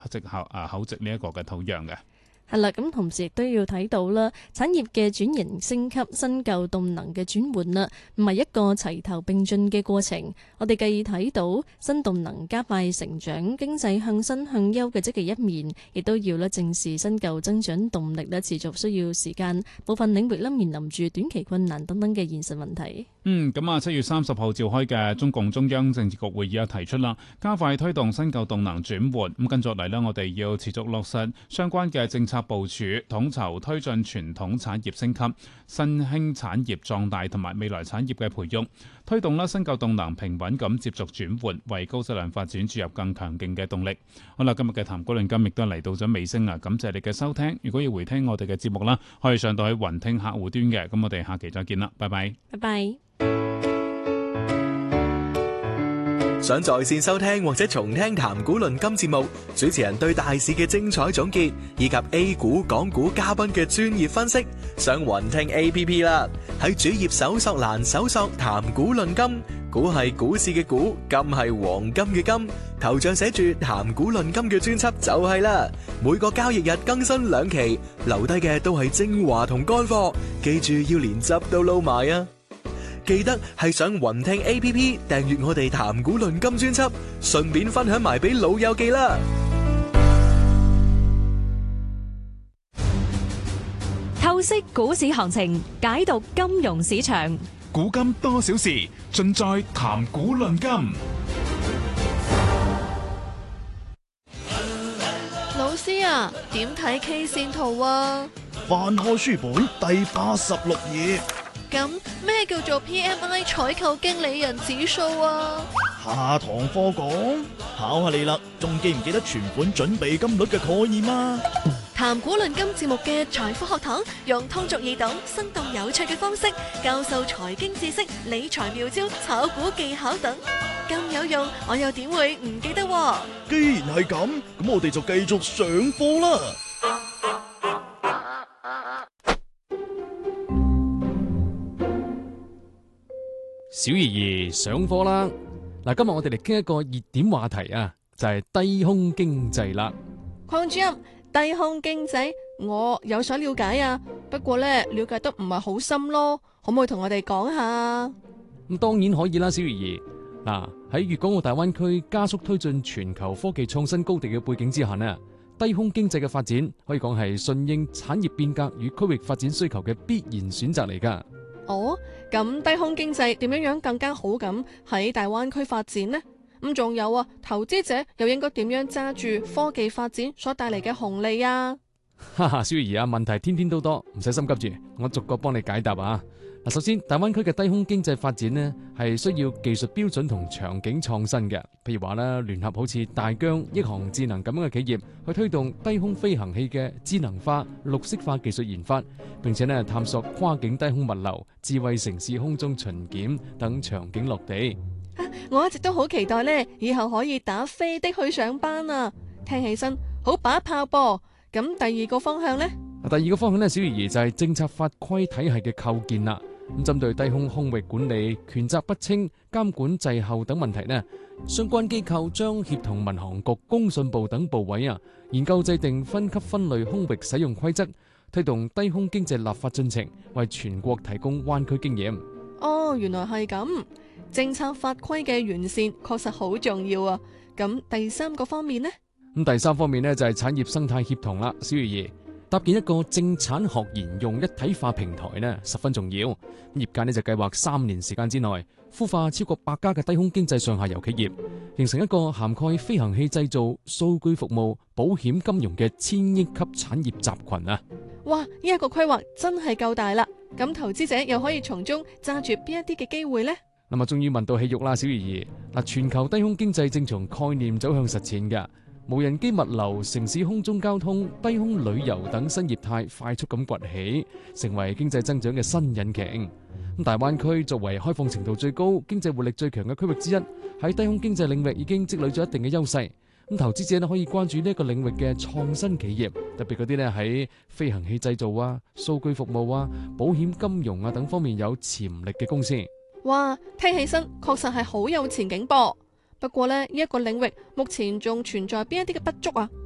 口植呢一個嘅土壤嘅。 係啦，咁同時亦都要睇到啦，產業嘅轉型升級、新舊動能嘅轉換啦，唔係一個齊頭並進嘅過程。我哋繼而睇到新動能加快成長、經濟向新向優嘅積極一面，亦都要正視新舊增長動力持續需要時間，部分領域面臨住短期困難等等嘅現實問題。 咁7月30號召開嘅中共中央政治局會議又提出啦，加快推動新舊動能轉換。咁跟住嚟呢，我哋要持續落實相關嘅政策部署，統籌推進傳統產業升級、新興產業壯大同埋未來產業嘅培育，推動新舊動能平穩咁接續轉換，為高質量發展注入更強勁嘅動力。好啦，今日嘅談股論金亦都嚟到咗尾聲啦，感謝你嘅收聽。如果要回聽我哋嘅節目啦，可以上到去雲聽客戶端嘅。咁我哋下期再見啦，拜拜。 拜拜。 想在線收聽或者重聽談股論金節目，主持人對大市嘅精彩總結，以及 A 股、港股嘉賓嘅專業分析，上雲聽 APP 啦。喺主頁搜索欄搜索談股論金，股係股市嘅股，金係黃金嘅金，頭像寫住談股論金嘅專輯就係啦。每個交易日更新2期，留低嘅都係精華同乾貨，記住要連汁都撈埋啊！記得係上雲聽 APP 訂閱我哋談股論金專輯，順便分享埋俾老友記啦。 透析股市行情，解讀金融市場， 古今多少事，盡在談股論金。 老師啊，點睇 K 線圖啊？ 翻開書本第86頁。 咁咩叫做 PMI 採購經理人指數啊？ 下堂課講，考下你啦，仲記唔記得存款準備金率嘅概念啊？ 談股論金節目嘅財富學堂，用通俗易懂、生動有趣嘅方式教授財經知識、理財妙招、炒股技巧等，咁有用，我又點會唔記得喎？ 既然係咁，咁我哋就繼續上課啦。 小怡兒上課啦！嗱，今日我哋嚟傾一個熱點話題啊，就係低空經濟啦。 鄺主任，低空經濟我有所了解啊，不過咧了解得唔係好深咯，可唔可以同我哋講下？ 咁當然可以啦，小怡兒。嗱，喺粵港澳大灣區加速推進全球科技創新高地嘅背景之下呢，低空經濟嘅發展可以講係順應產業變革與區域發展需求嘅必然選擇嚟噶。 哦，咁低空經濟點樣更加好咁喺大灣區發展呢？咁仲有啊，投資者又應該點樣揸住科技發展所帶嚟嘅紅利啊？ 哈哈，小怡兒啊，問題天天都多，唔使心急住，我逐個幫你解答啊。嗱，首先大灣區嘅低空經濟發展呢，係需要技術標準同場景創新嘅，譬如話啦，聯合好似大疆、億航智能咁樣嘅企業去推動低空飛行器嘅智能化、綠色化技術研發，並且呢探索跨境低空物流、智慧城市空中巡檢等場景落地。 我一直都好期待呢，以後可以打飛的去上班啊！聽起身好把炮噃。咁第二個方向呢？ 第二個方向呢，小怡兒就係政策法規體系嘅構建啦。咁針對低空空域管理、權責不清、監管滯後等問題呢，相關機構將協同民航局、工信部等部委研究制定分級分類空域使用規則，推動低空經濟立法進程，為全國提供灣區經驗。 哦，原來係咁，政策法規嘅完善確實好重要啊！咁第三個方面呢？ 咁第三方面呢，就係產業生態協同啦，小怡兒。搭建一個政產學研用一體化平台呢，十分重要。業界呢就計劃3年時間之內，孵化超過100家嘅低空經濟上下游企業，形成一個涵蓋飛行器製造、數據服務、保險金融嘅1000億級產業集群啊！ 哇，呢一個規劃真係夠大啦！咁投資者又可以從中揸住邊一啲嘅機會呢？ 咁啊，終於問到戲肉啦，小怡兒。嗱，全球低空經濟正從概念走向實踐嘅。無人機物流、城市空中交通、低空旅遊等新業態快速咁崛起，成為經濟增長嘅新引擎。咁大灣區作為開放程度最高、經濟活力最強嘅區域之一，喺低空經濟領域已經積累咗一定嘅優勢。咁投資者咧可以關注呢一個領域嘅創新企業，特別嗰啲咧喺飛行器製造啊、數據服務啊、保險金融啊等方面有潛力嘅公司。 哇，聽起身確實係好有前景噃。不過呢，呢一個領域目前仲存在邊一啲嘅不足啊？